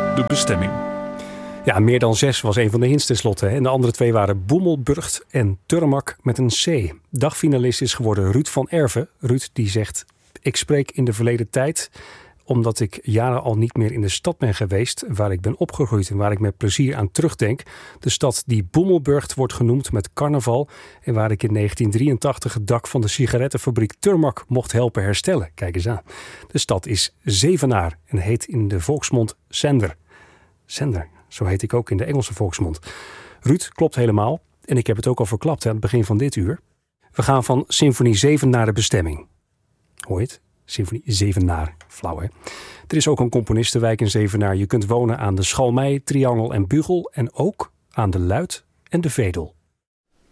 de bestemming. Ja, meer dan 6 was een van de hints tenslotte. En de andere 2 waren Bommelburgt en Turmak met een C. Dagfinalist is geworden Ruud van Erven. Ruud die zegt, ik spreek in de verleden tijd omdat ik jaren al niet meer in de stad ben geweest waar ik ben opgegroeid en waar ik met plezier aan terugdenk. De stad die Bommelburgt wordt genoemd met carnaval en waar ik in 1983 het dak van de sigarettenfabriek Turmak mocht helpen herstellen. Kijk eens aan. De stad is Zevenaar en heet in de volksmond Zender. Zender, zo heet ik ook in de Engelse volksmond. Ruud, klopt helemaal. En ik heb het ook al verklapt aan het begin van dit uur. We gaan van Symfonie 7 naar de bestemming. Hoor je het? Symfonie Zevenaar. Flauw, hè? Er is ook een componistenwijk in Zevenaar. Je kunt wonen aan de Schalmei, Triangel en Bugel en ook aan de Luit en de Vedel.